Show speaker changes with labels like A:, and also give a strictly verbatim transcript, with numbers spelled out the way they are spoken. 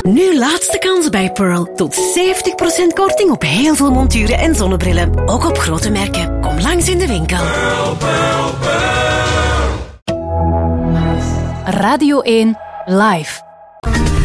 A: Nu laatste kans bij Pearl. Tot zeventig procent korting op heel veel monturen en zonnebrillen. Ook op grote merken. Kom langs in de winkel.
B: Pearl, Pearl, Pearl.
C: Radio één Live.